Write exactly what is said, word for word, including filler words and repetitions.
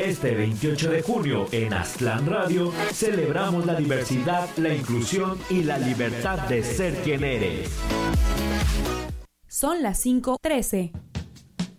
Este veintiocho de junio en Aztlán Radio celebramos la diversidad, la inclusión y la libertad de ser quien eres. Son las cinco trece.